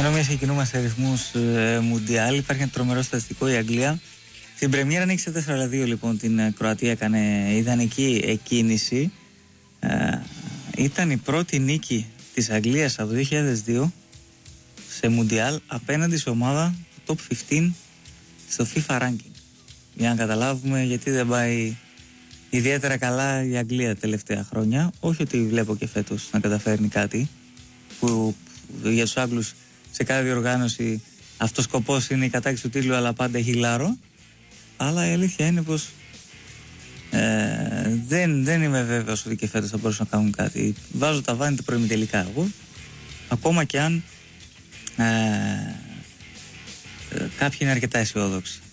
Ενώ μια ξεκινούμαστε σε ρυθμούς Μουντιάλ, υπάρχει ένα τρομερό στατιστικό. Η Αγγλία στην πρεμιέρα νίκησε 4-2, λοιπόν την Κροατία, έκανε ιδανική εκκίνηση. Ήταν η πρώτη νίκη της Αγγλίας από το 2002 σε Μουντιάλ απέναντι σε ομάδα του Top 15 στο FIFA Ranking. Για να καταλάβουμε γιατί δεν πάει ιδιαίτερα καλά η Αγγλία τελευταία χρόνια. Όχι ότι βλέπω και φέτος να καταφέρνει κάτι, που για τους Άγγλους σε κάθε διοργάνωση αυτός σκοπός είναι η κατάκτηση του τίτλου, αλλά πάντα έχει λάρο. Αλλά η αλήθεια είναι πως δεν είμαι βέβαιος ότι και φέτος θα μπορούσαν να κάνουν κάτι. Βάζω τα βάνη τα προημιτελικά εγώ, ακόμα και αν κάποιοι είναι αρκετά αισιόδοξοι.